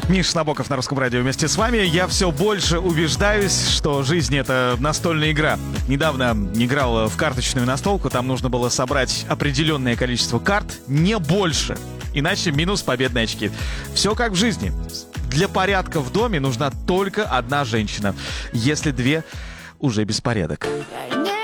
Миша Набоков на Русском радио вместе с вами. Я все больше убеждаюсь, что жизнь — это настольная игра. Недавно играл в карточную настолку, там нужно было собрать определенное количество карт, не больше, иначе минус победные очки. Все как в жизни. Для порядка в доме нужна только одна женщина. Если две, уже беспорядок.